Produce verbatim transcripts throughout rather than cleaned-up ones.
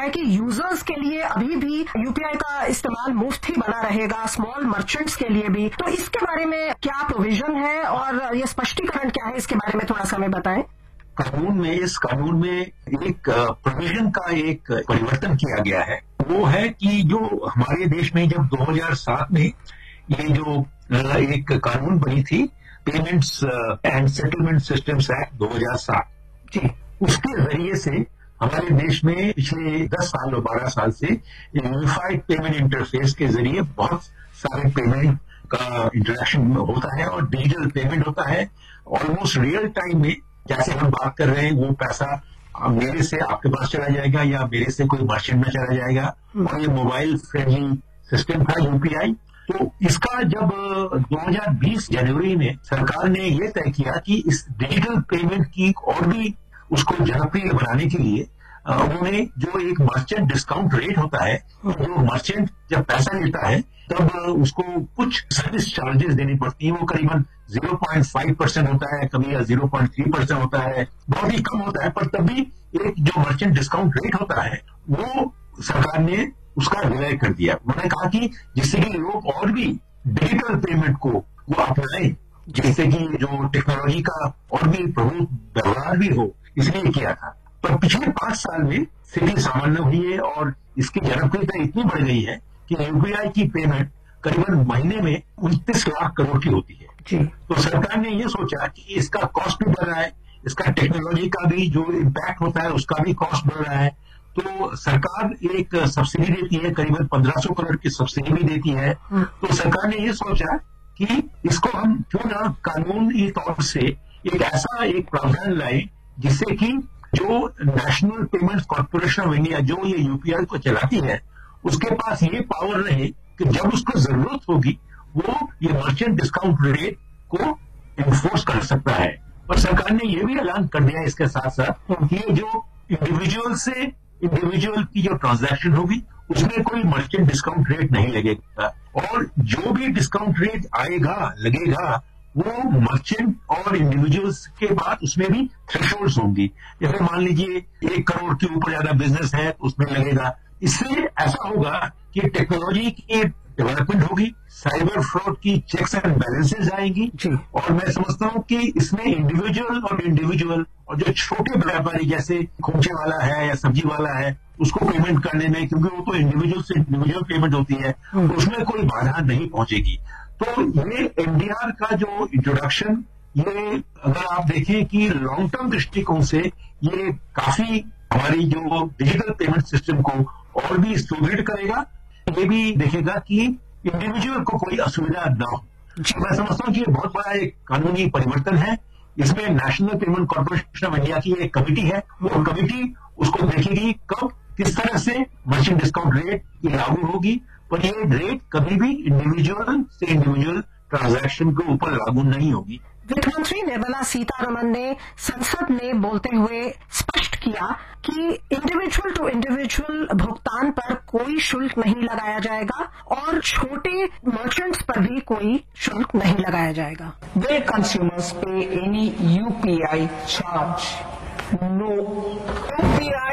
है कि यूजर्स के लिए अभी भी यूपीआई का इस्तेमाल मुफ्त ही बना रहेगा, स्मॉल मर्चेंट्स के लिए भी। तो इसके बारे में क्या प्रोविजन है और ये स्पष्टीकरण क्या है, इसके बारे में थोड़ा सा हमें बताएं। कानून में इस कानून में एक प्रोविजन का एक परिवर्तन किया गया है। वो है कि जो हमारे देश में जब दो हज़ार सात में ये जो एक कानून बनी थी, payments and settlement systems act दो हज़ार सात जी, उसके जरिए से हमारे देश में पिछले दस साल और बारह साल से यूनिफाइड पेमेंट इंटरफेस के जरिए बहुत सारे पेमेंट का इंटरेक्शन होता है और डिजिटल पेमेंट होता है। ऑलमोस्ट रियल टाइम में जैसे हम बात कर रहे हैं, वो पैसा मेरे से आपके पास चला जाएगा या मेरे से कोई मर्चेंट में चला जाएगा, और ये मोबाइल फ्रेंडली सिस्टम था यूपीआई। तो इसका जब दो हज़ार बीस जनवरी में सरकार ने ये तय किया कि इस डिजिटल पेमेंट की और भी उसको जनप्रिय बनाने के लिए उन्होंने जो एक मर्चेंट डिस्काउंट रेट होता है, जो मर्चेंट जब पैसा लेता है तब उसको कुछ सर्विस चार्जेस देनी पड़ती है। वो करीबन ज़ीरो पॉइंट फाइव परसेंट होता है, कभी या ज़ीरो पॉइंट थ्री परसेंट होता है, बहुत ही कम होता है, पर तभी एक जो मर्चेंट डिस्काउंट रेट होता है वो सरकार ने उसका विलय कर दिया। उन्होंने कहा कि जिससे कि लोग और भी डिजिटल पेमेंट को वो अपनाएं, जिससे कि जो टेक्नोलॉजी का और भी प्रभुत्व व्यवहार भी हो, इसलिए किया था। पर पिछले पांच साल में स्थिति सामान्य हुई है और इसकी जनप्रियता इतनी बढ़ गई है कि यूपीआई की पेमेंट करीबन महीने में उनतीस लाख करोड़ की होती है जी। तो सरकार ने ये सोचा कि इसका कॉस्ट भी बढ़ रहा है, इसका टेक्नोलॉजी का भी जो इम्पैक्ट होता है उसका भी कॉस्ट बढ़ रहा है, तो सरकार एक सब्सिडी देती है, करीबन पंद्रह सौ करोड़ की सब्सिडी भी देती है। तो सरकार ने ये सोचा कि इसको हम क्यों ना कानूनी तौर से एक ऐसा एक प्रावधान लाए जिससे कि जो national payments corporation of India जो ये यूपीआई को चलाती है, उसके पास ये पावर रहे कि जब उसको जरूरत होगी वो ये मर्चेंट डिस्काउंट रेट को इन्फोर्स कर सकता है। और सरकार ने ये भी ऐलान कर दिया इसके साथ साथ कि ये जो इंडिविजुअल से इंडिविजुअल की जो ट्रांजैक्शन होगी उसमें कोई मर्चेंट डिस्काउंट रेट नहीं लगेगा, और जो भी डिस्काउंट रेट आएगा लगेगा वो मर्चेंट और इंडिविजुअल्स के बाद उसमें भी थ्रेशोल्ड्स होंगी। जैसे मान लीजिए एक करोड़ के ऊपर ज्यादा बिजनेस है उसमें लगेगा। इससे ऐसा होगा कि टेक्नोलॉजी की डेवलपमेंट होगी, साइबर फ्रॉड की चेक्स एंड बैलेंसेज आएंगी, और मैं समझता हूँ कि इसमें इंडिविजुअल और इंडिविजुअल और जो छोटे व्यापारी जैसे खोमचे वाला है या सब्जी वाला है उसको पेमेंट करने में, क्योंकि वो तो इंडिविजुअल से इंडिविजुअल पेमेंट होती है, उसमें कोई बाधा नहीं पहुंचेगी। तो ये एमडीआर का जो इंट्रोडक्शन, ये अगर आप देखें कि लॉन्ग टर्म दृष्टिकोण से ये काफी हमारी जो डिजिटल पेमेंट सिस्टम को और भी सुदृढ़ करेगा, ये भी देखेगा कि इंडिविजुअल को कोई असुविधा न हो। मैं समझता हूँ कि ये बहुत बड़ा एक कानूनी परिवर्तन है। इसमें national payment corporation of India की एक कमेटी है, वो कमेटी उसको देखेगी कब किस तरह से मर्चेंट डिस्काउंट रेट की लागू होगी, पर ये रेट कभी भी इंडिविजुअल से इंडिविजुअल ट्रांजैक्शन के ऊपर लागू नहीं होगी। वित्त मंत्री निर्मला सीतारमण ने संसद में बोलते हुए स्पष्ट किया कि इंडिविजुअल टू इंडिविजुअल भुगतान पर कोई शुल्क नहीं लगाया जाएगा और छोटे मर्चेंट्स पर भी कोई शुल्क नहीं लगाया जाएगा। Will consumers pay any U P I charge? No. U P I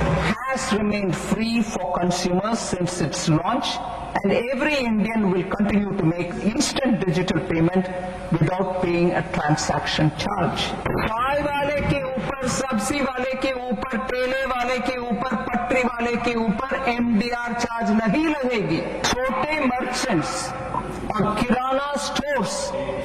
has remained free for consumers since its launch, and every Indian will continue to make instant digital payment without paying a transaction charge. चाय वाले के ऊपर, सब्जी वाले के ऊपर, ठेले वाले के ऊपर, पटरी वाले के ऊपर एमडीआर चार्ज नहीं लगेगी। छोटे मर्चेंट्स और किराना स्टोर्स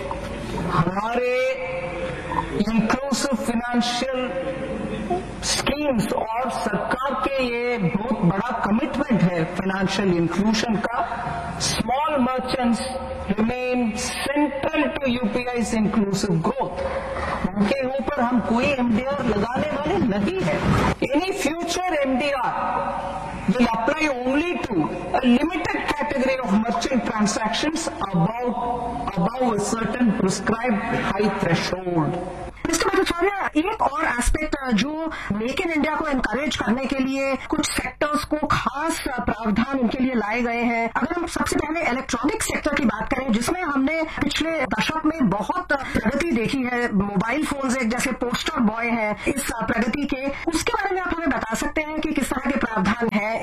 हमारे इंक्लूसिव फाइनेंशियल स्कीम्स और सरकार के ये बहुत बड़ा कमिटमेंट है फाइनेंशियल इंक्लूजन का। Small merchants remain central to यूपीआई's inclusive growth. उनके ऊपर हम कोई एमडीआर लगाने वाले नहीं है। Any future MDR will apply only to a limited category of merchant transactions above above a certain prescribed high threshold. Mister Bhattacharya, एक और एस्पेक्ट जो मेक इन इंडिया को एनकरेज करने के लिए कुछ सेक्टर्स को खास प्रावधान इनके लिए लाए गए हैं। अगर हम सबसे पहले इलेक्ट्रॉनिक सेक्टर की बात करें, जिसमें हमने पिछले दशक में बहुत प्रगति देखी है, मोबाइल फोन्स एक जैसे पोस्टर बॉय है इस प्रगति के, उसके बारे में आप हमें बता सकते हैं कि किस तरह के प्रावधान है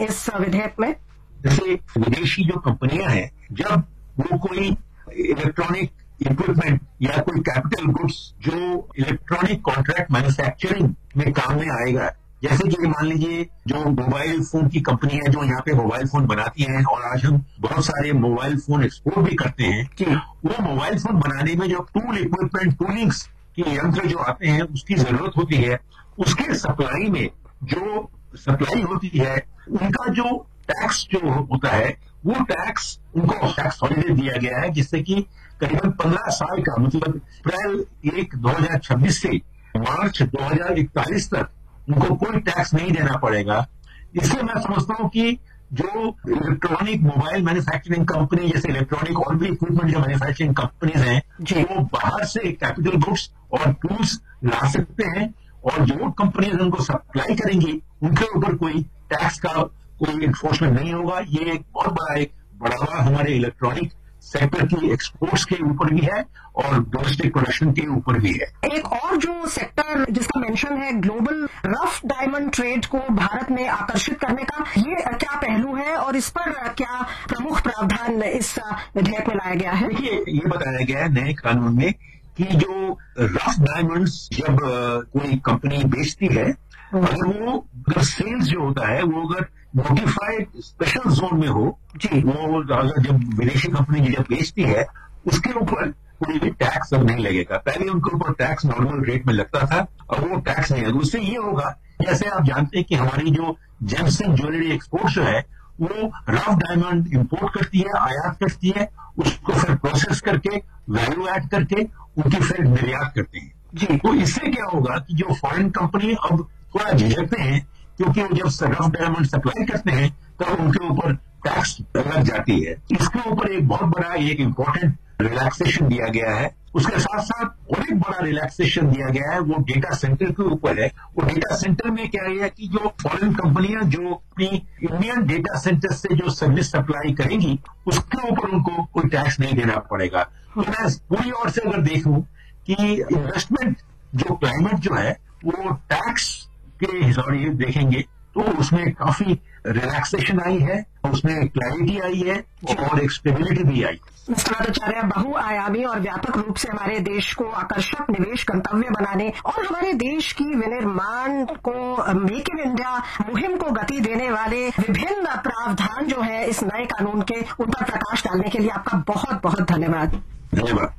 इस विधेयक में? जैसे विदेशी जो कंपनियां हैं, जब वो कोई इलेक्ट्रॉनिक इक्विपमेंट या कोई कैपिटल गुड्स जो इलेक्ट्रॉनिक कॉन्ट्रैक्ट मैन्युफैक्चरिंग में काम में आएगा, जैसे कि मान लीजिए जो मोबाइल फोन की कंपनी है जो यहाँ पे मोबाइल फोन बनाती हैं और आज हम बहुत सारे मोबाइल फोन एक्सपोर्ट भी करते हैं, कि वो मोबाइल फोन बनाने में जो टूल इक्विपमेंट टूलिंग्स के यंत्र जो आते हैं उसकी जरूरत होती है, उसके सप्लाई में जो सप्लाई होती है उनका जो टैक्स जो होता है वो टैक्स उनको टैक्स हॉलिडे दिया गया है, जिससे कि करीबन पंद्रह साल का, मतलब अप्रैल एक दो हजार छब्बीस से मार्च दो हजार इकतालीस तक उनको कोई टैक्स नहीं देना पड़ेगा। इसलिए मैं समझता हूं कि जो इलेक्ट्रॉनिक मोबाइल मैन्युफैक्चरिंग कंपनी जैसे इलेक्ट्रॉनिक और भी इक्विपमेंट जो मैन्युफैक्चरिंग कंपनीज हैं, वो बाहर से कैपिटल गुड्स और टूल्स ला सकते हैं और जो कंपनीज उनको सप्लाई करेंगी उनके ऊपर कोई टैक्स का कोई इन्फोर्समेंट नहीं होगा। ये एक बहुत बड़ा एक बढ़ावा हमारे इलेक्ट्रॉनिक सेक्टर की एक्सपोर्ट्स के ऊपर भी है और डोमेस्टिक प्रोडक्शन के ऊपर भी है। एक और जो सेक्टर जिसका मेंशन है, ग्लोबल रफ डायमंड ट्रेड को भारत में आकर्षित करने का, ये क्या पहलू है और इस पर क्या प्रमुख प्रावधान इस विधेयक में लाया गया है? देखिए, ये बताया गया है नए कानून में कि जो रफ डायमंड्स जब कोई कंपनी बेचती है, अगर वो अगर सेल्स जो होता है वो अगर नोटिफाइड स्पेशल जोन में हो, जी वो अगर जब विदेशी कंपनी जब बेचती है उसके ऊपर कोई भी टैक्स अब नहीं लगेगा। पहले उनके ऊपर टैक्स नॉर्मल रेट में लगता था, अब वो टैक्स नहीं लगेगा। उससे ये होगा, जैसे आप जानते हैं कि हमारी जो जेम्स एंड ज्वेलरी एक्सपोर्ट जो है वो रफ डायमंड इंपोर्ट करती है, आयात करती है, उसको फिर प्रोसेस करके वैल्यू ऐड करके उनकी फिर निर्यात करते हैं जी। तो इससे क्या होगा कि जो फॉरेन कंपनी अब थोड़ा झिझकते हैं, क्योंकि वो जब रफ डायमंड सप्लाई करते हैं तब उनके ऊपर टैक्स लग जाती है। इसके ऊपर एक बहुत बड़ा एक इम्पोर्टेंट रिलैक्सेशन दिया गया है। उसके साथ साथ और एक बड़ा रिलैक्सेशन दिया गया है, वो डेटा सेंटर के ऊपर है। वो डेटा सेंटर में क्या है कि जो फॉरेन कंपनियां जो अपनी इंडियन डेटा सेंटर से जो सर्विस सप्लाई करेंगी उसके ऊपर उनको कोई टैक्स नहीं देना पड़ेगा। तो मैं पूरी ओर से अगर देखूं कि इन्वेस्टमेंट जो क्लाइमेट जो है वो टैक्स के हिसाब से देखेंगे तो उसमें काफी रिलैक्सेशन आई है, उसमें क्लैरिटी आई है और एक स्टेबिलिटी भी आई। मिस्टर आचार्य, बहुआयामी और व्यापक रूप से हमारे देश को आकर्षक निवेश गंतव्य बनाने और हमारे देश की विनिर्माण को, मेक इन इंडिया मुहिम को गति देने वाले विभिन्न प्रावधान जो है इस नए कानून के, उन पर प्रकाश डालने के लिए आपका बहुत बहुत धन्यवाद। धन्यवाद।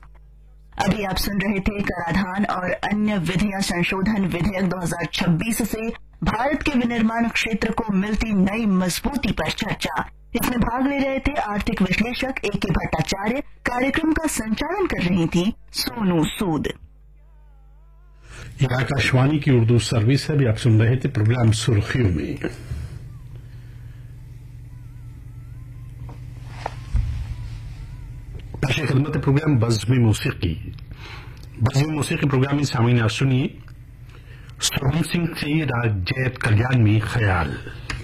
अभी आप सुन रहे थे कराधान और अन्य विधियां संशोधन विधेयक दो हजार छब्बीस से भारत के विनिर्माण क्षेत्र को मिलती नई मजबूती पर चर्चा। इसमें भाग ले रहे थे आर्थिक विश्लेषक ए के भट्टाचार्य। कार्यक्रम का संचालन कर रही थी सोनू सूद। ये आकाशवाणी की उर्दू सर्विस है। अभी आप सुन रहे थे प्रोग्राम सुर्खियों में। पेश खिदमत प्रोग्राम बज़्म मौसीकी। बज़्म मौसीकी प्रोग्राम में सामीन आप सुनिए सोहन सिंह से राग जैत कल्याण में ख्याल।